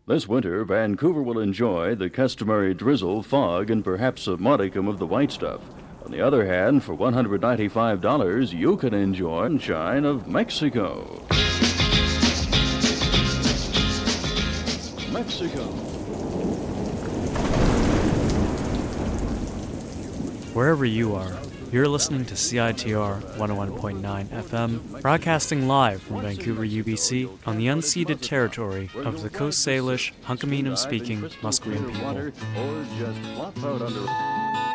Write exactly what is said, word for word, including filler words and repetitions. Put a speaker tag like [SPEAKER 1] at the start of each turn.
[SPEAKER 1] This winter, Vancouver will enjoy the customary drizzle, fog, and perhaps a modicum of the white stuff. On the other hand, for one hundred ninety-five dollars, you can enjoy sunshine of Mexico. Mexico.
[SPEAKER 2] Wherever you are, you're listening to C I T R one oh one point nine F M, broadcasting live from Vancouver, U B C, on the unceded territory of the Coast Salish, Hunkaminam-speaking Musqueam people.